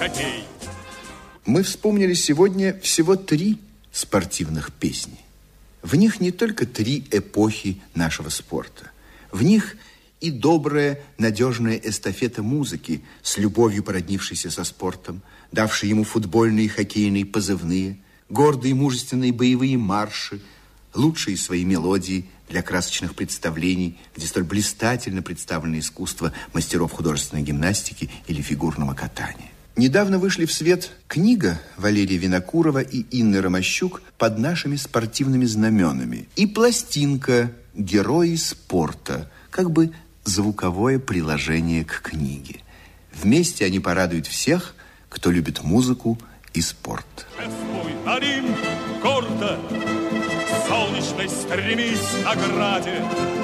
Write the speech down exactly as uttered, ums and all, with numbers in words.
хоккей. Мы вспомнили сегодня всего три спортивных песни. В них не только три эпохи нашего спорта. В них и добрая, надежная эстафета музыки, с любовью породнившейся со спортом, давшей ему футбольные и хоккейные позывные, гордые мужественные боевые марши, лучшие свои мелодии для красочных представлений, где столь блистательно представлено искусство мастеров художественной гимнастики или фигурного катания. Недавно вышли в свет книга Валерия Винокурова и Инны Ромащук «Под нашими спортивными знаменами» и пластинка «Герои спорта», как бы звуковое приложение к книге. Вместе они порадуют всех, кто любит музыку и спорт. Гордо, солнечной стремись к награде.